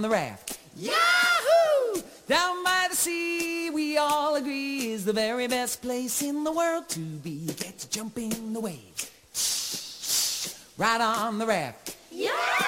the raft. Yahoo! Down by the sea, we all agree, is the very best place in the world to be. Get to jump in the waves, right on the raft.